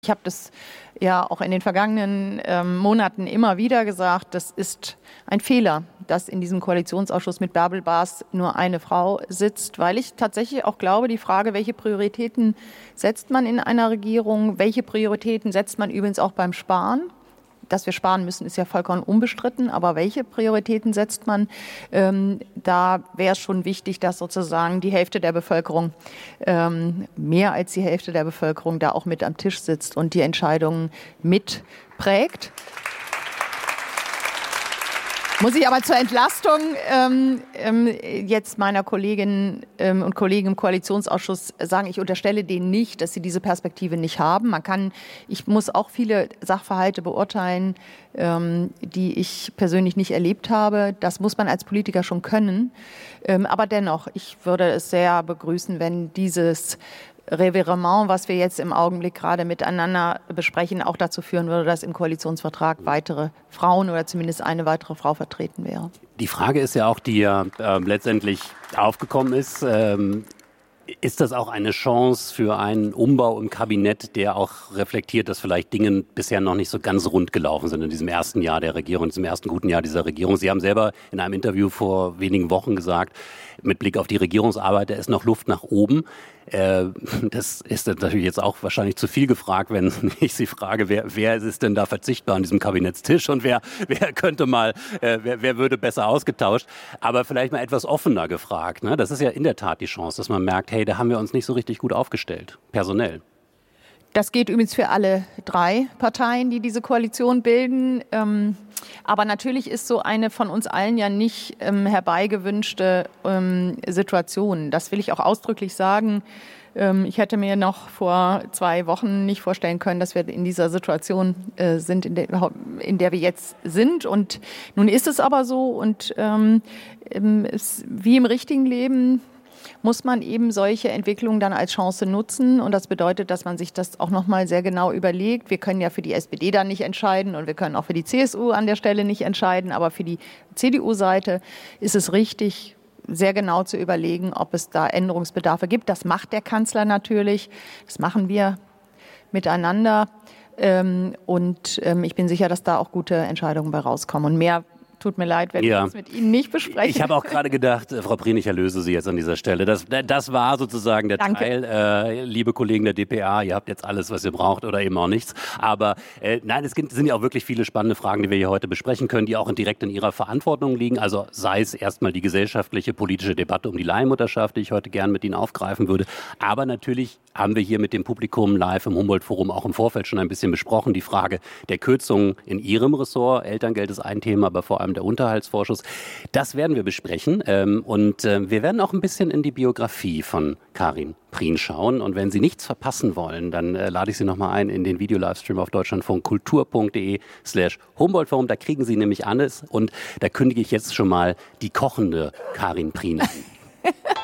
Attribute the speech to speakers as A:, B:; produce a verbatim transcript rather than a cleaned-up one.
A: Ich habe das ja auch in den vergangenen ähm, Monaten immer wieder gesagt, das ist ein Fehler, dass in diesem Koalitionsausschuss mit Bärbel Baas nur eine Frau sitzt, weil ich tatsächlich auch glaube, die Frage, welche Prioritäten setzt man in einer Regierung, welche Prioritäten setzt man übrigens auch beim Sparen, dass wir sparen müssen, ist ja vollkommen unbestritten. Aber welche Prioritäten setzt man? Ähm, da wäre es schon wichtig, dass sozusagen die Hälfte der Bevölkerung, ähm, mehr als die Hälfte der Bevölkerung, da auch mit am Tisch sitzt und die Entscheidungen mitprägt. Muss ich aber zur Entlastung ähm, ähm, jetzt meiner Kolleginnen ähm, und Kollegen im Koalitionsausschuss sagen, ich unterstelle denen nicht, dass sie diese Perspektive nicht haben. Man kann, ich muss auch viele Sachverhalte beurteilen, ähm, die ich persönlich nicht erlebt habe. Das muss man als Politiker schon können. Ähm, aber dennoch, ich würde es sehr begrüßen, wenn dieses Revirement, was wir jetzt im Augenblick gerade miteinander besprechen, auch dazu führen würde, dass im Koalitionsvertrag weitere Frauen oder zumindest eine weitere Frau vertreten wäre.
B: Die Frage ist ja auch, die ja äh, letztendlich aufgekommen ist, ähm, ist das auch eine Chance für einen Umbau im Kabinett, der auch reflektiert, dass vielleicht Dinge bisher noch nicht so ganz rund gelaufen sind in diesem ersten Jahr der Regierung, in diesem ersten guten Jahr dieser Regierung? Sie haben selber in einem Interview vor wenigen Wochen gesagt, mit Blick auf die Regierungsarbeit, da ist noch Luft nach oben. Äh, das ist natürlich jetzt auch wahrscheinlich zu viel gefragt, wenn ich Sie frage, wer, wer ist denn da verzichtbar an diesem Kabinettstisch und wer, wer könnte mal, äh, wer, wer würde besser ausgetauscht? Aber vielleicht mal etwas offener gefragt. Ne? Das ist ja in der Tat die Chance, dass man merkt, hey, da haben wir uns nicht so richtig gut aufgestellt, personell.
A: Das geht übrigens für alle drei Parteien, die diese Koalition bilden. Ähm, aber natürlich ist so eine von uns allen ja nicht ähm, herbeigewünschte ähm, Situation. Das will ich auch ausdrücklich sagen. Ähm, ich hätte mir noch vor zwei Wochen nicht vorstellen können, dass wir in dieser Situation äh, sind, in der, in der wir jetzt sind. Und nun ist es aber so. Und ähm, es, wie im richtigen Leben muss man eben solche Entwicklungen dann als Chance nutzen. Und das bedeutet, dass man sich das auch noch mal sehr genau überlegt. Wir können ja für die S P D dann nicht entscheiden und wir können auch für die C S U an der Stelle nicht entscheiden. Aber für die C D U-Seite ist es richtig, sehr genau zu überlegen, ob es da Änderungsbedarfe gibt. Das macht der Kanzler natürlich. Das machen wir miteinander. Und ich bin sicher, dass da auch gute Entscheidungen bei rauskommen. Und mehr tut mir leid, wenn ja. ich das mit Ihnen nicht bespreche.
B: Ich habe auch gerade gedacht, Frau Prien, ich erlöse Sie jetzt an dieser Stelle. Das, das war sozusagen der Danke. Teil, äh, liebe Kollegen der D P A, ihr habt jetzt alles, was ihr braucht oder eben auch nichts. Aber äh, nein, es sind ja auch wirklich viele spannende Fragen, die wir hier heute besprechen können, die auch direkt in Ihrer Verantwortung liegen. Also sei es erstmal die gesellschaftliche, politische Debatte um die Leihmutterschaft, die ich heute gern mit Ihnen aufgreifen würde. Aber natürlich haben wir hier mit dem Publikum live im Humboldt-Forum auch im Vorfeld schon ein bisschen besprochen. Die Frage der Kürzungen in Ihrem Ressort. Elterngeld ist ein Thema, aber vor allem der Unterhaltsvorschuss. Das werden wir besprechen. Und wir werden auch ein bisschen in die Biografie von Karin Prien schauen. Und wenn Sie nichts verpassen wollen, dann lade ich Sie nochmal ein in den Video-Livestream auf deutschlandfunkkultur.de slash Humboldt-Forum. Da kriegen Sie nämlich alles. Und da kündige ich jetzt schon mal die kochende Karin Prien an.